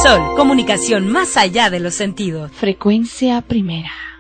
Sol, comunicación más allá de los sentidos. Frecuencia primera.